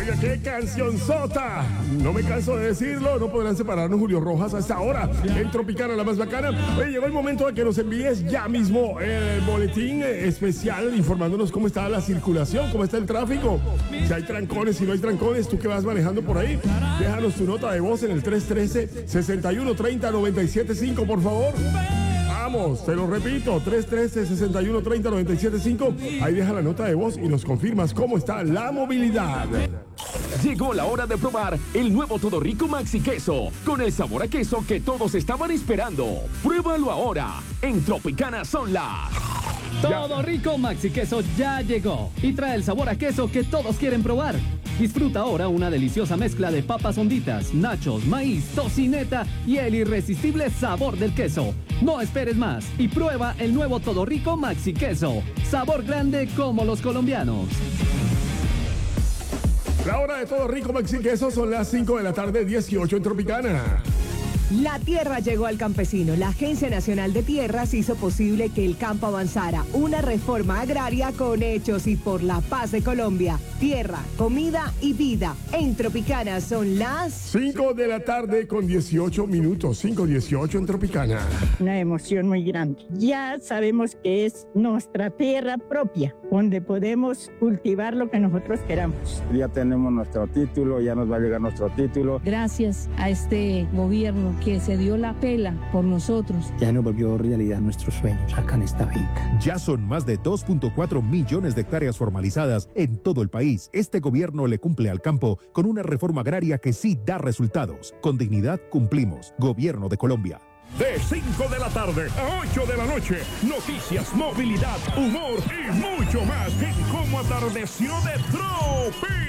Oiga, qué cancionzota. No me canso de decirlo, no podrán separarnos Julio Rojas hasta ahora. En Tropicana, la más bacana. Oye, llegó el momento de que nos envíes ya mismo el boletín especial informándonos cómo está la circulación, cómo está el tráfico. Si hay trancones, si no hay trancones, tú que vas manejando por ahí, déjanos tu nota de voz en el 313-6130-975, por favor. Vamos, te lo repito, 313-6130-975. Ahí deja la nota de voz y nos confirmas cómo está la movilidad. Llegó la hora de probar el nuevo Todo Rico Maxi Queso, con el sabor a queso que todos estaban esperando. Pruébalo ahora, en Tropicana son las... Todo Rico Maxi Queso ya llegó y trae el sabor a queso que todos quieren probar. Disfruta ahora una deliciosa mezcla de papas honditas, nachos, maíz, tocineta y el irresistible sabor del queso. No esperes más y prueba el nuevo Todo Rico Maxi Queso. Sabor grande como los colombianos. La hora de Todo Rico Maxi Queso son las 5 de la tarde, 18 en Tropicana. La tierra llegó al campesino. La Agencia Nacional de Tierras hizo posible que el campo avanzara. Una reforma agraria con hechos y por la paz de Colombia. Tierra, comida y vida. En Tropicana son las 5 de la tarde con 18 minutos. 5:18 en Tropicana. Una emoción muy grande. Ya sabemos que es nuestra tierra propia, donde podemos cultivar lo que nosotros queramos. Ya tenemos nuestro título, ya nos va a llegar nuestro título. Gracias a este gobierno que se dio la pela por nosotros. Ya nos volvió realidad nuestros sueños acá en esta finca. Ya son más de 2.4 millones de hectáreas formalizadas en todo el país. Este gobierno le cumple al campo con una reforma agraria que sí da resultados. Con dignidad cumplimos. Gobierno de Colombia. De 5 de la tarde a 8 de la noche, noticias, movilidad, humor y mucho más en Cómo Atardeció de Tropi.